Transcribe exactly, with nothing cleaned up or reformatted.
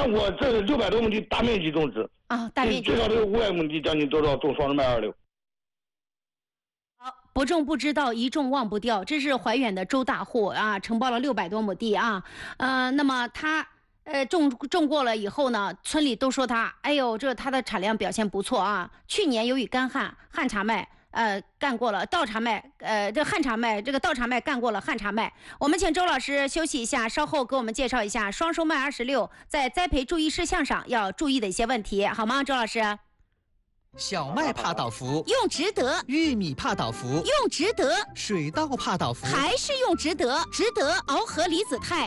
像我这是六百多亩地大面积种植啊，大面积最少得有五百亩地，将近都要种双生麦二六。 好，不种不知道，一种忘不掉。这是怀远的周大户啊，承包了六百多亩地啊，呃，那么他。呃，种种过了以后呢，村里都说他，哎呦，这他的产量表现不错啊。去年由于干旱，旱茬麦呃干过了，稻茬麦呃这旱茬麦这个稻茬麦干过了旱茬麦。我们请周老师休息一下，稍后给我们介绍一下双收麦二十六在栽培注意事项上要注意的一些问题，好吗？周老师。 小麦怕倒伏， 用值得； 玉米怕倒伏， 用值得； 水稻怕倒伏， 还是用值得。值得螯合离子肽。